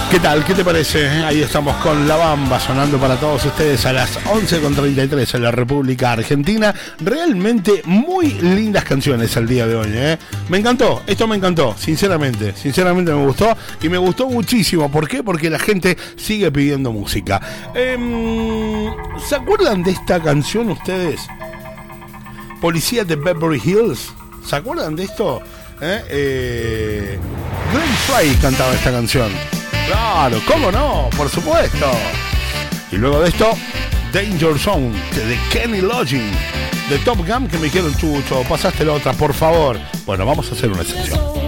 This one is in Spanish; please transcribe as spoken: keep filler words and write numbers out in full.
¿Qué tal? ¿Qué te parece? Ahí estamos con La Bamba sonando para todos ustedes a las once con treinta y tres en la República Argentina. Realmente muy lindas canciones el día de hoy, ¿eh? Me encantó, esto me encantó, sinceramente, sinceramente me gustó y me gustó muchísimo. ¿Por qué? Porque la gente sigue pidiendo música. Eh, ¿Se acuerdan de esta canción ustedes? Policía de Beverly Hills. ¿Se acuerdan de esto? ¿Eh? Eh, Glenn Frey cantaba esta canción. Claro, ¿cómo no? Por supuesto. Y luego de esto, Danger Zone, de Kenny Loggins, de Top Gun, que me dijeron, Chucho, pasaste la otra, por favor. Bueno, vamos a hacer una excepción.